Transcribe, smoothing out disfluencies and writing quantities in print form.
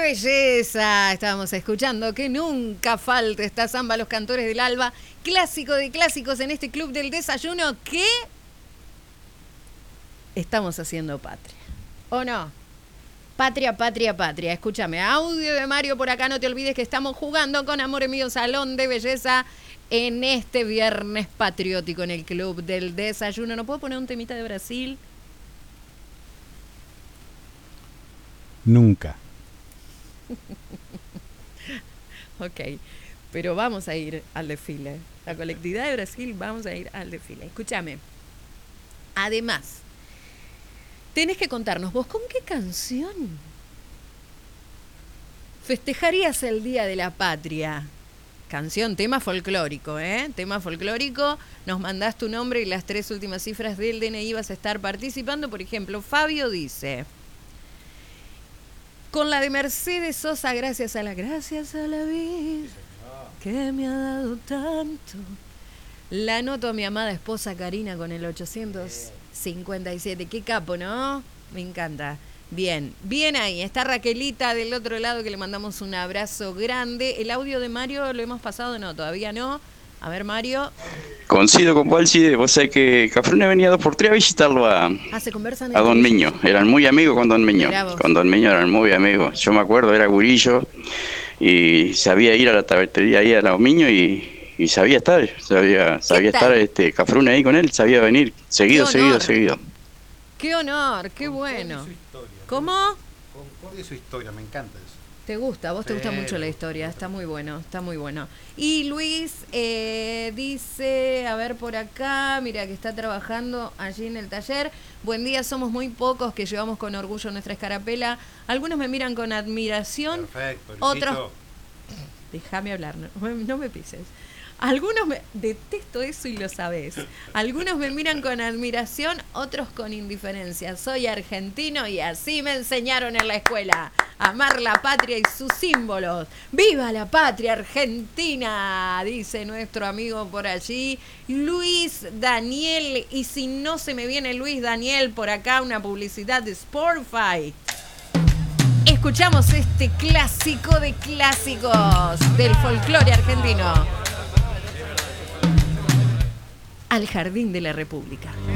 belleza! Estábamos escuchando que nunca falta esta samba Los Cantores del Alba, clásico de clásicos en este club del desayuno que estamos haciendo patria. ¿O no? Patria, patria, patria. Escúchame, audio de Mario por acá, no te olvides que estamos jugando con Amore Mío Salón de Belleza en este viernes patriótico en el club del desayuno. ¿No puedo poner un temita de Brasil? Nunca. Ok, pero vamos a ir al desfile. La colectividad de Brasil, vamos a ir al desfile. Escúchame. Además, tenés que contarnos vos con qué canción festejarías el Día de la Patria. Canción, tema folclórico, ¿eh? Tema folclórico. Nos mandás tu nombre y las 3 últimas cifras del DNI, vas a estar participando. Por ejemplo, Fabio dice: con la de Mercedes Sosa, gracias a la vida que me ha dado tanto. La anoto a mi amada esposa Karina con el 857. Qué capo, ¿no? Me encanta. Bien, bien ahí. Está Raquelita del otro lado, que le mandamos un abrazo grande. ¿El audio de Mario lo hemos pasado? No, todavía no. A ver, Mario. Coincido con Walsi, vos sabés que Cafrune venía 2 por 3 a visitarlo a Se conversan a Don Miño. Eran muy amigos con Don Miño. Con Don Miño eran muy amigos. Yo me acuerdo, era gurillo y sabía ir a la tabertería ahí a Don Miño y sabía estar. Sabía estar Cafrune ahí con él, sabía venir seguido. Qué honor, qué bueno. ¿Cómo? Concordia y su historia, me encanta eso. ¿Te gusta? ¿A vos te gusta mucho la historia? Está muy bueno, está muy bueno. Y Luis dice, a ver por acá, mira que está trabajando allí en el taller. Buen día, somos muy pocos que llevamos con orgullo nuestra escarapela. Algunos me miran con admiración. Perfecto, otros... Déjame hablar, no me pises. Algunos detesto eso y lo sabés. Algunos me miran con admiración, otros con indiferencia. Soy argentino y así me enseñaron en la escuela. Amar la patria y sus símbolos. ¡Viva la patria argentina! Dice nuestro amigo por allí, Luis Daniel. Y si no se me viene Luis Daniel por acá, una publicidad de Spotify. Escuchamos este clásico de clásicos del folclore argentino. Al Jardín de la República.